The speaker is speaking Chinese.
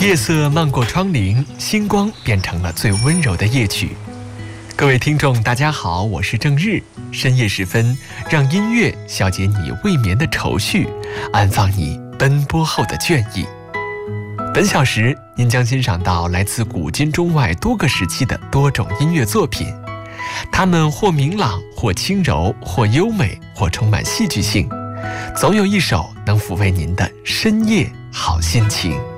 夜色漫过窗棂，星光变成了最温柔的夜曲。各位听众大家好，我是郑日。深夜时分，让音乐消解你未眠的愁绪，安放你奔波后的倦意。本小时您将欣赏到来自古今中外多个时期的多种音乐作品，它们或明朗，或轻柔，或优美，或充满戏剧性，总有一首能抚慰您的深夜好心情。